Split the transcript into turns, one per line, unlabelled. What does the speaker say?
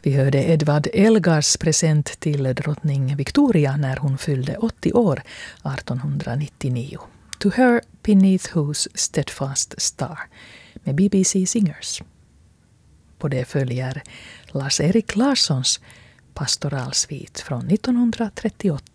Vi hörde Edvard Elgars present till drottning Victoria när hon fyllde 80 år 1899. To her beneath whose steadfast star med BBC Singers. På det följer Lars-Erik Larssons pastoralsvit från 1938.